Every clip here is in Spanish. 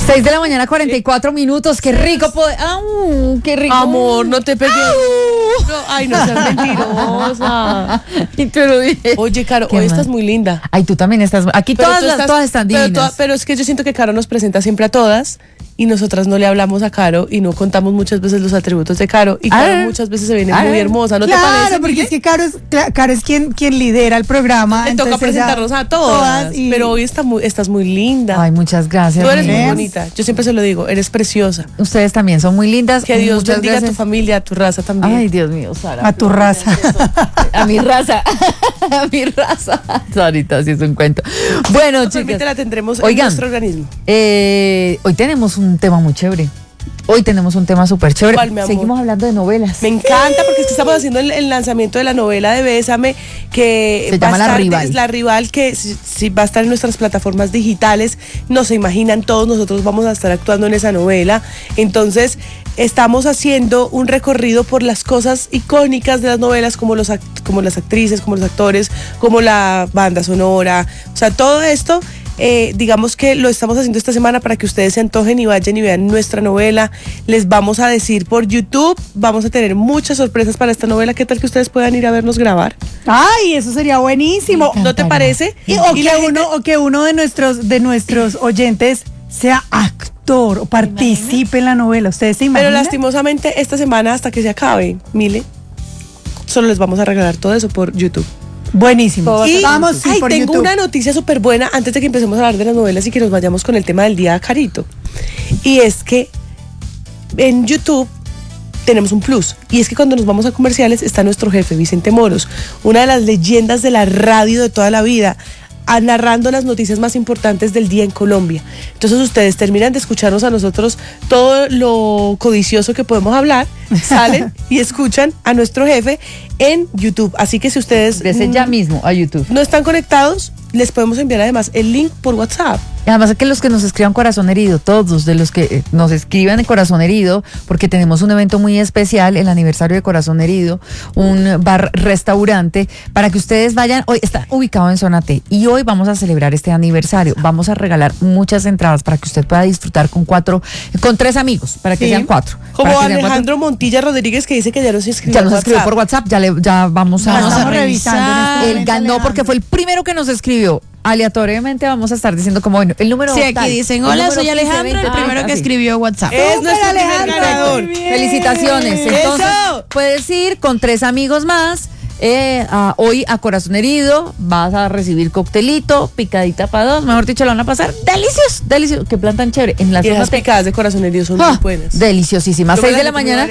6 de la mañana, 44 minutos. Qué rico poder. ¡Qué rico! Amor, no te pegues. No, ay, no seas mentirosa. Y te lo dije. Oye, Caro, hoy estás muy linda. Ay, tú también estás. Aquí todas están divinas. Pero es que yo siento que Caro nos presenta siempre a todas y nosotras no le hablamos a Caro y no contamos muchas veces los atributos de Caro. Y Caro muchas veces se viene muy hermosa, ¿no te parece? Claro, porque es que Caro es quien lidera el programa. Te toca presentarnos a todas. Pero hoy estás muy linda. Ay, muchas gracias. Tú eres muy bonita. Yo siempre se lo digo, eres preciosa. Ustedes también son muy lindas. Que Dios bendiga a tu familia, a tu raza también. Ay, Dios mío, Sara. A tu raza. A mi raza. A mi raza. Sarita, sí es un cuento. Bueno, chicas. La tendremos en nuestro organismo. Hoy tenemos un tema muy chévere. Hoy tenemos un tema súper chévere. ¿Cuál, mi amor? Seguimos hablando de novelas. Me encanta porque estamos haciendo el lanzamiento de la novela de Bésame, que se llama La Rival. Es La Rival, que sí va a estar en nuestras plataformas digitales. No se imaginan todos, nosotros vamos a estar actuando en esa novela. Entonces, estamos haciendo un recorrido por las cosas icónicas de las novelas, como las actrices, como los actores, como la banda sonora. O sea, todo esto. Digamos que lo estamos haciendo esta semana para que ustedes se antojen y vayan y vean nuestra novela. Les vamos a decir por YouTube, vamos a tener muchas sorpresas para esta novela. ¿Qué tal que ustedes puedan ir a vernos grabar? Ay, eso sería buenísimo. ¿No te parece? O que uno de nuestros oyentes sea actor o participe en la novela. ¿Ustedes se imaginan? Pero lastimosamente esta semana, hasta que se acabe, Mile, solo les vamos a regalar todo eso por YouTube. Buenísimo. Y tengo una noticia súper buena antes de que empecemos a hablar de las novelas y que nos vayamos con el tema del día, Carito. Y es que en YouTube tenemos un plus. Y es que cuando nos vamos a comerciales está nuestro jefe, Vicente Moros, una de las leyendas de la radio de toda la vida, narrando las noticias más importantes del día en Colombia. Entonces ustedes terminan de escucharnos a nosotros todo lo codicioso que podemos hablar, salen y escuchan a nuestro jefe en YouTube. Así que si ustedes ya mismo a YouTube no están conectados, les podemos enviar además el link por WhatsApp. Además es que los que nos escriban Corazón Herido, todos de los que nos escriban en Corazón Herido, porque tenemos un evento muy especial, el aniversario de Corazón Herido, un bar-restaurante, para que ustedes vayan. Hoy está ubicado en Zona T y hoy vamos a celebrar este aniversario. Vamos a regalar muchas entradas para que usted pueda disfrutar con 3 amigos, para que sean 4. Como Alejandro Montilla Rodríguez, que dice que ya nos escribió. Ya nos escribió por WhatsApp, ya vamos a revisar. Él ganó porque fue el primero que nos escribió. Aleatoriamente vamos a estar diciendo como, bueno, el número. Sí, aquí dicen, hola, soy Alejandro, el primero que escribió WhatsApp. Es nuestro primer ganador. Felicitaciones. Entonces, puedes ir con 3 amigos más. Hoy a Corazón Herido vas a recibir coctelito, picadita para 2, mejor dicho, la van a pasar delicioso, qué plan tan chévere. En las zonas picadas de Corazón Herido son muy buenas. Deliciosísimas. 6 de la mañana,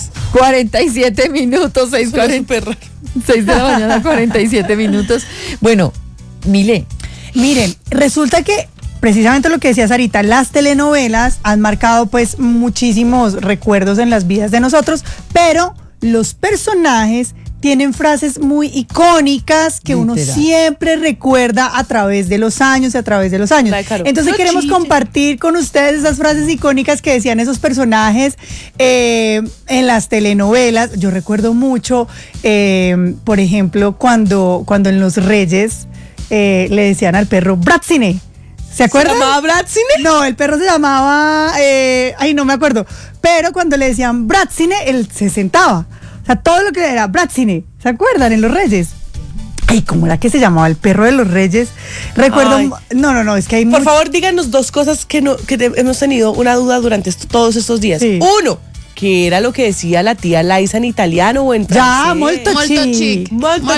47 minutos, 6 de la mañana, 47 minutos. Bueno, Mile. Miren, resulta que precisamente lo que decía Sarita, las telenovelas han marcado pues muchísimos recuerdos en las vidas de nosotros, pero los personajes tienen frases muy icónicas que uno siempre recuerda a través de los años. Entonces queremos compartir con ustedes esas frases icónicas que decían esos personajes en las telenovelas. Yo recuerdo mucho, por ejemplo, cuando en Los Reyes le decían al perro Bratzine. ¿Se acuerdan? ¿Se llamaba Bratzine? No, el perro se llamaba, no me acuerdo. Pero cuando le decían Bratzine, él se sentaba. O sea, todo lo que era Bratzine, ¿se acuerdan? En Los Reyes. Ay, ¿cómo era que se llamaba el perro de Los Reyes? Recuerdo. No, es que hay. Por favor, díganos 2 cosas que hemos tenido una duda durante todos estos días. Sí. 1, ¿qué era lo que decía la tía Laisa en italiano o en francés? Ya, molto chic.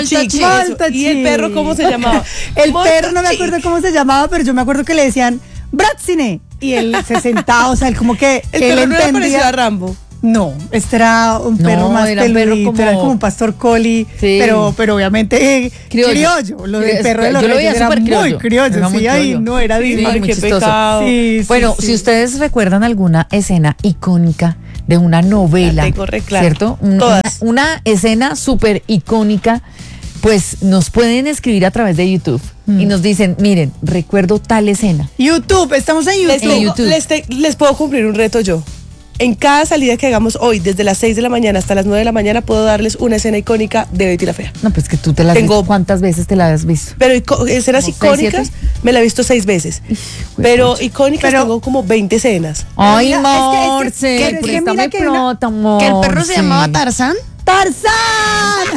¿Y el perro cómo se llamaba? El perro no me acuerdo cómo se llamaba, pero yo me acuerdo que le decían Bratzine. Y él se sentaba, o sea, él como que el perro no era parecido a Rambo. No, este era un perro más peludito, era como un pastor collie, sí. pero obviamente criollo. Lo del perro de Los Reyes era muy criollo, sí, ahí no era muy chistoso. Bueno, si ustedes recuerdan alguna escena icónica de una novela, ¿cierto? Una escena súper icónica, pues nos pueden escribir a través de YouTube y nos dicen, miren, recuerdo tal escena. Estamos en YouTube. Les puedo cumplir un reto yo. En cada salida que hagamos hoy, desde las 6 de la mañana hasta las 9 de la mañana, puedo darles una escena icónica de Betty la Fea. No, pues que tú te la has visto. ¿Cuántas veces te la has visto? Pero escenas ¿Como icónicas 6, 7? me la he visto 6 veces. Pero icónicas tengo como 20 escenas. Ay, Mira, Morse, préstame plata, Morse. Que el perro se llamaba Tarzán. ¡Tarzán!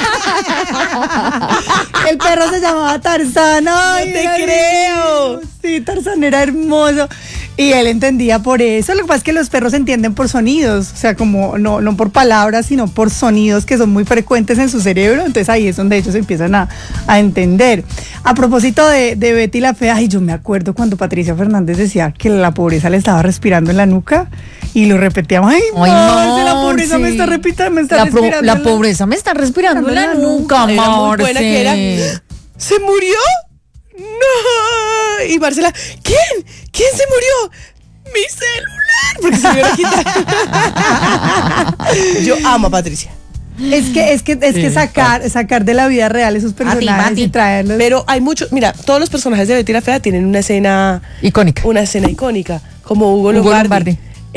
El perro se llamaba Tarzán. Ay, ¡No te era creo! lindo. Sí, Tarzán era hermoso. Y él entendía por eso. Lo que pasa es que los perros entienden por sonidos. O sea, como no por palabras, sino por sonidos que son muy frecuentes en su cerebro. Entonces ahí es donde ellos empiezan a entender. A propósito de Betty la Fea, ay, yo me acuerdo cuando Patricia Fernández decía que la pobreza le estaba respirando en la nuca. Y lo repetíamos, ay, Marce, la pobreza me está respirando. La pobreza me está respirando en la nuca, Era muy buena Marce. que era. ¿Se murió? No. Y Marcela, ¿quién se murió? Mi celular. Porque se me iba a quitar. Yo amo a Patricia. Es que sacar de la vida real esos personajes y traerlos. Pero hay muchos, mira, todos los personajes de Betty la Fea tienen una escena icónica. Como Hugo Lombardi.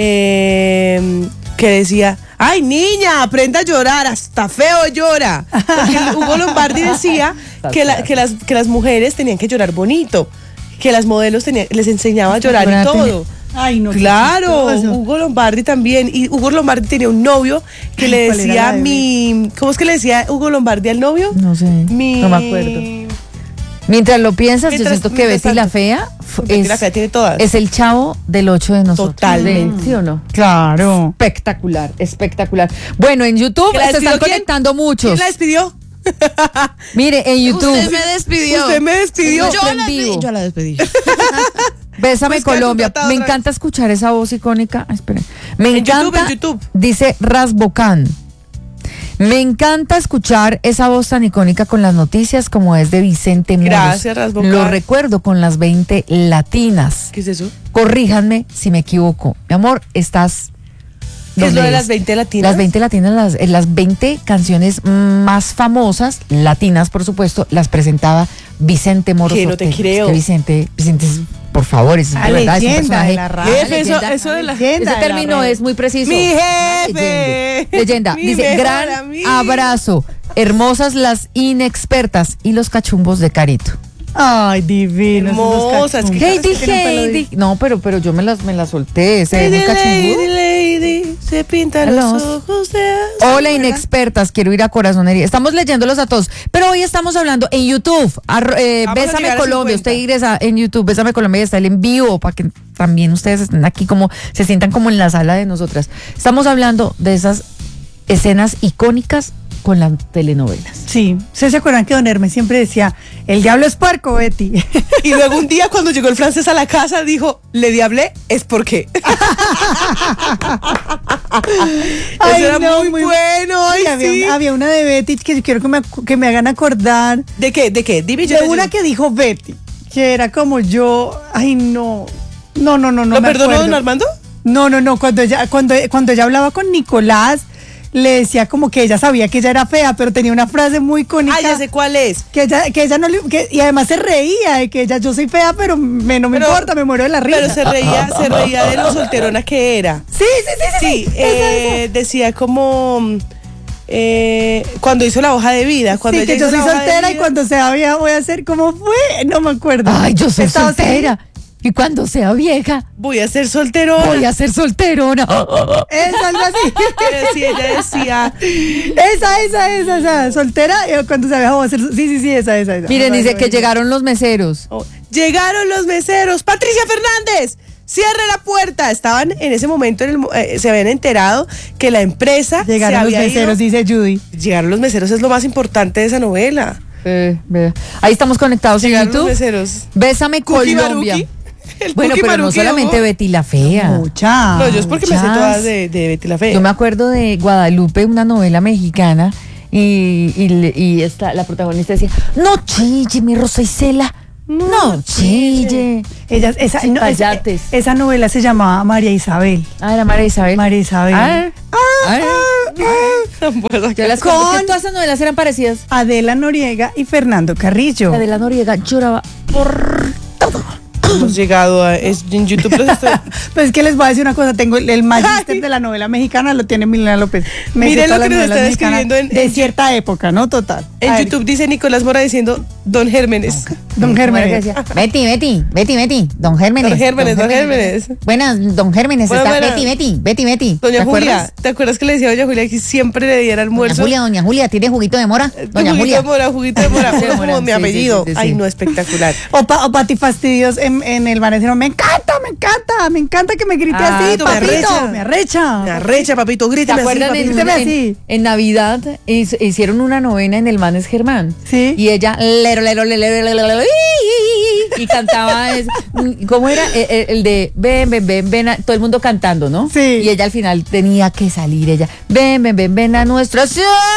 Que decía, ay niña, aprenda a llorar, hasta feo llora. Porque Hugo Lombardi decía que las mujeres tenían que llorar bonito, que las modelos les enseñaba a llorar y todo. Ay, no. Claro, Hugo Lombardi también. Y Hugo Lombardi tenía un novio que le decía ¿cómo es que le decía Hugo Lombardi al novio? No sé, no me acuerdo. Mientras lo piensas, yo siento que Betty la Fea tiene todas. Es el Chavo del 8 de nosotros. Totalmente. ¿Sí o no? Claro. Espectacular. Bueno, en YouTube se están conectando muchos. ¿Quién la despidió? Mire, en YouTube. Usted me despidió. Yo la despedí. Bésame Pues Colombia. Me encanta escuchar esa voz icónica. Esperen. Me encanta. En YouTube. Dice Rasbocan. Me encanta escuchar esa voz tan icónica con las noticias como es de Vicente Moros. Gracias, Rasbocan. Lo recuerdo con las 20 latinas. ¿Qué es eso? Corríjanme si me equivoco. Mi amor, estás... ¿Qué es lo de las 20 latinas? Las 20 latinas, las 20 canciones más famosas, latinas por supuesto, las presentaba Vicente Moros. Que no te Ortega. creo. Es que Vicente, por favor, es de verdad, es un personaje. De la radio. Eso de la Leyenda Ese de la término radio. es muy preciso. ¡Mi jefe! Leyenda. Mi Dice, mejor gran amigo. abrazo, hermosas las inexpertas y los cachumbos de Carito. Ay, divino. Hermosas, ¿qué Heidi. No, pero yo me la solté. Ese es muy cachumbudo. Lady, se pintan los ojos de azul. Hola, inexpertas, quiero ir a Corazonería. Estamos leyéndolos a todos, pero hoy estamos hablando en YouTube. Bésame llegar a Colombia. 50. Usted ingresa en YouTube, Bésame Colombia, y está el en vivo para que también ustedes estén aquí, como se sientan como en la sala de nosotras. Estamos hablando de esas escenas icónicas con las telenovelas. Sí, ¿se acuerdan que don Hermes siempre decía, el diablo es puerco, Betty? Y luego un día cuando llegó el francés a la casa dijo, le diablé, es porque. Eso era muy bueno. Ay, sí. Había una de Betty que quiero que me hagan acordar. ¿De qué? Dime yo. De una que dijo Betty, que era como yo, ay no. No ¿Lo me perdonó acuerdo. don Armando? No, cuando ella hablaba con Nicolás, le decía como que ella sabía que ella era fea, pero tenía una frase muy icónica. Ah, ya sé cuál es. Que ella no y además se reía de que ella, yo soy fea, pero no me importa, me muero de la risa. Pero se reía de lo solterona que era. Sí. Esa. Decía como cuando hizo la hoja de vida. Cuando Sí, que ella yo hizo soy la hoja de soltera y vida. cuando sea vieja voy a hacer, ¿cómo fue? No me acuerdo. Ay, yo soy Estaba así. soltera. Y cuando sea vieja, Voy a ser solterona. voy a ser solterona. Es algo así. Sí, ella decía. Esa, soltera, y cuando sea vieja voy a ser. Sí, esa. Miren, dice que llegaron los meseros. Llegaron los meseros. Patricia Fernández, cierre la puerta. Estaban en ese momento, se habían enterado que la empresa Llegaron se los había meseros, ido. dice Judy. Llegaron los meseros, es lo más importante de esa novela. Vea. Ahí estamos conectados en Llegaron los YouTube. meseros. Bésame Cookie Colombia. Maruki. El Bueno, Cookie pero no Maruki, solamente ¿no? Betty la Fea. Mucha. No, yo es porque me sé Muchas. todas de Betty la Fea. Yo me acuerdo de Guadalupe, una novela mexicana, y la protagonista decía, no chille, mi Rosa Isela, no chille. Esa novela se llamaba María Isabel. Ah, era María Isabel. María Isabel. Yo las Con- conté, que todas esas novelas eran parecidas. Adela Noriega y Fernando Carrillo. La de la Noriega lloraba por todo. hemos llegado en YouTube los estoy... Pues es que les voy a decir una cosa, tengo el magíster de la novela mexicana, lo tiene Milena López. Miren lo que nos están escribiendo de cierta época, ¿no? Total. En YouTube dice Nicolás Mora diciendo Don Gérmenes. Don Gérmenes. Betty, Don Gérmenes. Don Gérmenes. Buenas, Don Gérmenes, Bueno, está buena. Betty. Doña Julia, ¿te acuerdas que le decía a Doña Julia que siempre le diera almuerzo? Doña Julia, ¿tiene juguito de mora? Doña Juguito Julia. Juguito de mora, Juguito de mora, como mi sí, apellido. sí. Ay, no, espectacular. O Pati Fastidios en el vanecero. Me encanta que me grite así, tú papito. me arrecha. Me arrecha, papito, ¿Se gríteme así, acuerdan papito. Gríteme así. en Navidad hicieron una novena en el Manes Germán? Sí. Y ella y cantaba ¿cómo era? El de ven, todo el mundo cantando, ¿no? Sí. Y ella al final tenía que salir, ella, ven a nuestras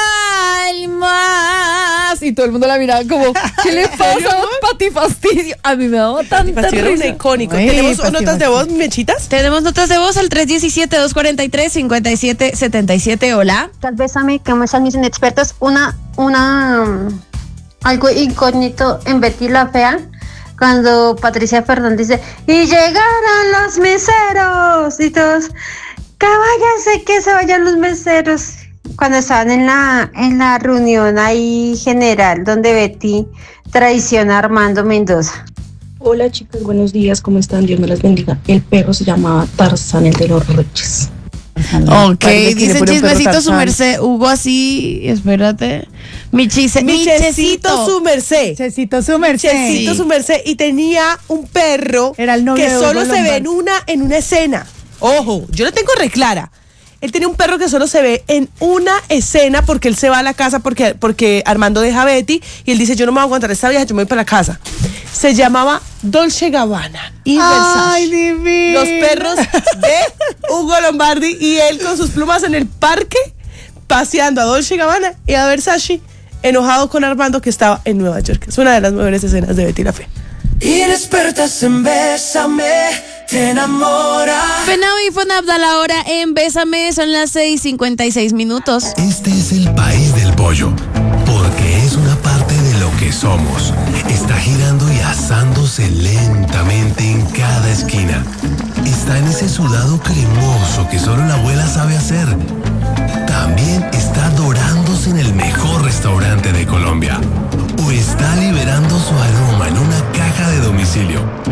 almas. Y todo el mundo la miraba como, ¿qué le pasa? Pati Fastidio. A mí me daba tanta Era un risa. icónico. Ay, ¿Tenemos Pati notas de voz, Mechitas? Tenemos notas de voz al 317-243-5777. Hola. Bésame, que muestran mis inexpertos, algo incógnito en Betty la Fea, cuando Patricia Fernández dice, y llegaron los meseros, y todos, que váyanse, que se vayan los meseros. Cuando estaban en la reunión ahí general, donde Betty traiciona a Armando Mendoza. Hola chicas, buenos días, ¿cómo están? Dios me las bendiga. El perro se llamaba Tarzán, el de los Reyes. Ok, Parece que le dice pone un perro chismecito su Tarzán. merced. Hugo así, espérate. Michecito su merced. Chesito su merced. Chesito su merced. Y tenía un perro Era el novio que de solo Hugo se ve Lombardi. en una escena. Ojo, yo lo tengo re clara. Él tenía un perro que solo se ve en una escena porque él se va a la casa porque Armando deja a Betty y él dice, yo no me voy a aguantar esta vieja, yo me voy para la casa. Se llamaba Dolce Gabbana y Versace. Ay, divino. Los perros de Hugo Lombardi y él con sus plumas en el parque paseando a Dolce Gabbana y a Versace enojado con Armando que estaba en Nueva York. Es una de las mejores escenas de Betty la Fea. Inexpertas en Bésame, te enamora. Penao y Fonab a la hora en Bésame, son las 6:56. Este es el país del pollo, porque es una parte de lo que somos. Está girando y asándose lentamente en cada esquina. Está en ese sudado cremoso que solo la abuela sabe hacer. También está dorándose en el mejor restaurante de Colombia. O está liberando su aroma en una caja de domicilio.